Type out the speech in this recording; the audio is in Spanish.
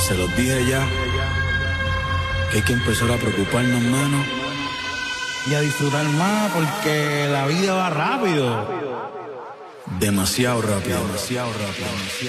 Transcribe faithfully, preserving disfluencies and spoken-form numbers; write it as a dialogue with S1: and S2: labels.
S1: Se los dije ya, que hay que empezar a preocuparnos menos
S2: y a disfrutar más porque la vida va rápido.
S1: Demasiado rápido, demasiado rápido.